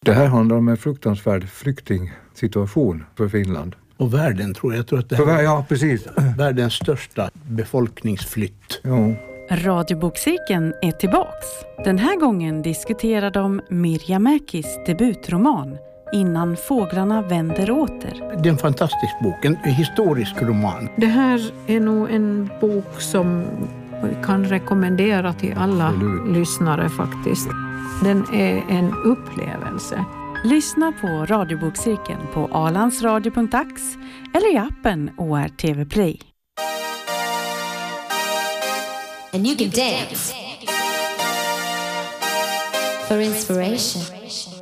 Det här handlar om en fruktansvärd flyktingsituation för Finland. Och världen tror jag. Jag tror att det här ja, precis. Världens största befolkningsflytt. Ja. Radiobokcirkeln är tillbaks. Den här gången diskuterar de Mirja Mäkis debutroman Innan fåglarna vänder åter. Det är en fantastisk bok, en historisk roman. Det här är nog en bok som vi kan rekommendera till alla lyssnare faktiskt. Den är en upplevelse. Lyssna på Radiobokcirkeln på alandsradio.ax eller i appen ORTV Play. And you can dance for inspiration.